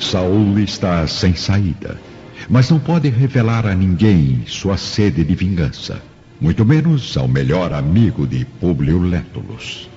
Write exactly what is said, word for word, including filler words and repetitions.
Saul está sem saída, mas não pode revelar a ninguém sua sede de vingança, muito menos ao melhor amigo de Públio Lentulus.